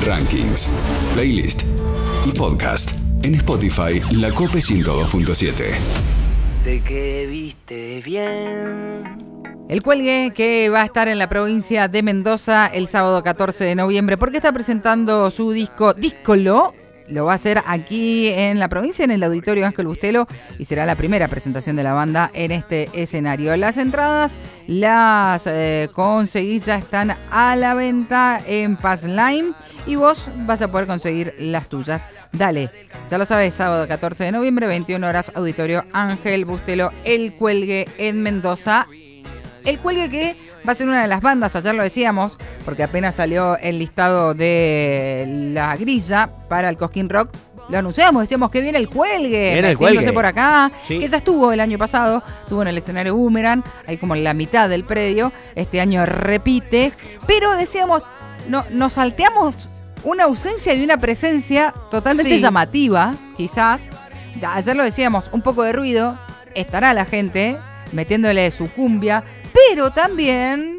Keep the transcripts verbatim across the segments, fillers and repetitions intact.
rankings, playlist y podcast en Spotify La Cope ciento dos punto siete. Sé que viste bien. El Cuelgue, que va a estar en la provincia de Mendoza el sábado catorce de noviembre, porque está presentando su disco Díscolo. Lo va a hacer aquí en la provincia, en el Auditorio Ángel Bustelo, y será la primera presentación de la banda en este escenario. Las entradas las eh, conseguís, ya están a la venta en Passline, y vos vas a poder conseguir las tuyas. Dale, ya lo sabes, sábado catorce de noviembre, veintiuna horas, Auditorio Ángel Bustelo, El Cuelgue en Mendoza. El Cuelgue, que va a ser una de las bandas, ayer lo decíamos, porque apenas salió el listado de la grilla para el Cosquín Rock. Lo anunciamos, decíamos que viene El Cuelgue, viene El Cuelgue por acá, sí. Que ya estuvo el año pasado, estuvo en el escenario Boomerang, ahí como en la mitad del predio. Este año repite, pero decíamos, no, nos salteamos una ausencia y una presencia totalmente sí. llamativa, quizás. Ayer lo decíamos, un poco de ruido, estará la gente metiéndole su cumbia, pero también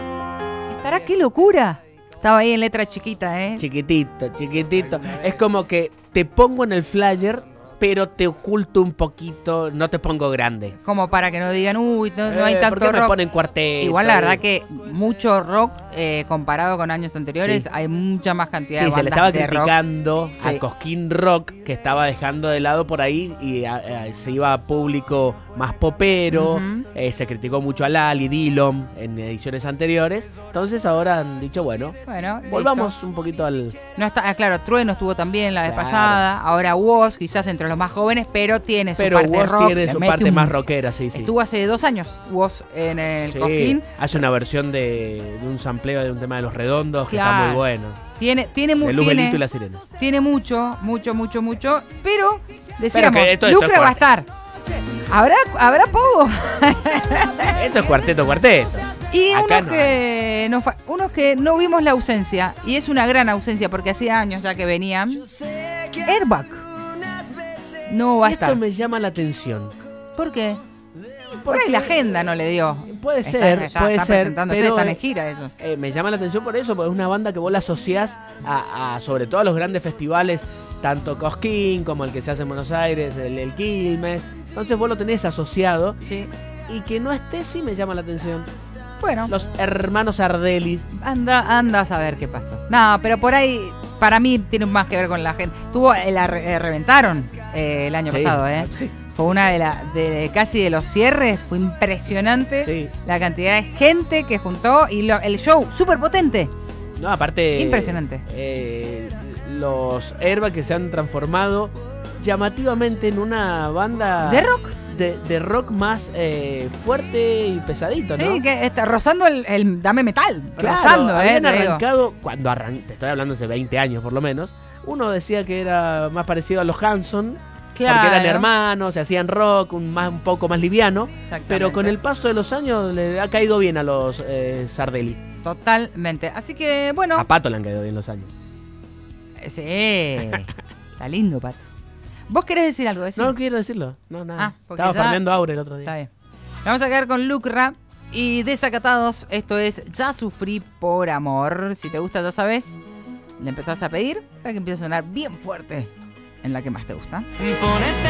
estará Qué Locura. Estaba ahí en letra chiquita, ¿eh? Chiquitito, chiquitito. Es como que te pongo en el flyer, pero te oculto un poquito, no te pongo grande. Como para que no digan, uy, no, no hay eh, tanto ¿por qué rock. me ponen cuarteto? Igual la verdad que mucho rock eh, comparado con años anteriores, Sí. hay mucha más cantidad Sí, de se le bandas estaba de rock. criticando Sí. a Cosquín Rock, que estaba dejando de lado por ahí y a, a, se iba a público más popero. Uh-huh. eh, se criticó mucho a Lali, Dillon en ediciones anteriores. Entonces ahora han dicho, bueno, Bueno, volvamos listo. un poquito al... No está, ah, claro, Trueno estuvo también la vez Claro. pasada. Ahora Woz, quizás entre los más jóvenes, pero tiene su Pero parte Woz rock. tiene le su mete parte un- más rockera, sí, sí. Estuvo hace dos años Woz en el Sí, Cosquín. hace una versión de, de un sampleo de un tema de Los Redondos que Claro. está muy bueno. Tiene, tiene, mu- De Luz tiene, Belito y las Sirenas. tiene mucho, mucho, mucho, mucho. Pero decíamos, que esto- esto es Lucra va a estar. ¿Habrá, ¿Habrá pogo? Esto es cuarteto, cuarteto. Y Acá unos, no. que no, fa- unos que no vimos la ausencia, y es una gran ausencia porque hacía años ya que venían. Airbag no va a Esto estar. me llama la atención. ¿Por qué? Por ahí la agenda no le dio. Puede Está- ser, está- puede está ser. presentándose, Pero están eh, en gira esos. eh, me llama la atención por eso, porque es una banda que vos la asociás a, a sobre todo a los grandes festivales, tanto Cosquín como el que se hace en Buenos Aires, el, el Quilmes. Entonces vos lo tenés asociado. Sí. Y que no esté sí me llama la atención. Bueno, Los hermanos Ardelis. anda, anda a saber qué pasó. No, pero por ahí, para mí, tiene más que ver con la gente. Tuvo, eh, la re- eh, reventaron eh, el año Sí, pasado, ¿eh? sí. Fue una de las, de casi de los cierres, fue impresionante Sí. la cantidad de gente que juntó y lo- el show súper potente. No, aparte. Impresionante. eh, los Airbag que se han transformado llamativamente en una banda. ¿De rock? De, de rock más eh, fuerte y pesadito, ¿no? Sí, que está rozando el, el dame metal. Claro, rozando, ¿eh? habían te digo. arrancado, cuando arranqué, te estoy hablando hace veinte años por lo menos, uno decía que era más parecido a los Hanson, Claro. porque eran hermanos, se hacían rock, un, más, un poco más liviano, Exactamente. pero con el paso de los años le ha caído bien a los eh, Sardelli. Totalmente. Así que, bueno. A Pato le han caído bien los años. Sí. Está lindo, Pato. ¿Vos querés decir algo? Decir? No quiero decirlo, no, nada. Ah, porque Estaba ya- farmeando Aure el otro día. Está bien. Vamos a quedar con Lucra y Desacatados. Esto es Ya Sufrí por Amor. Si te gusta, ya sabes, le empezás a pedir para que empiece a sonar bien fuerte en la que más te gusta. Ponete